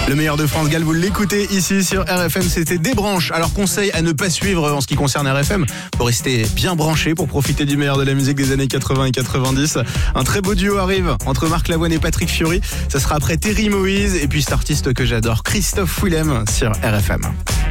Le meilleur de France Gall, vous l'écoutez ici sur RFM, c'était Des branches. Alors conseil à ne pas suivre en ce qui concerne RFM, pour rester bien branché pour profiter du meilleur de la musique des années 80 et 90. Un très beau duo arrive entre Marc Lavoine et Patrick Fiori. Ça sera après Terry Moïse et puis cet artiste que j'adore, Christophe Willem sur RFM.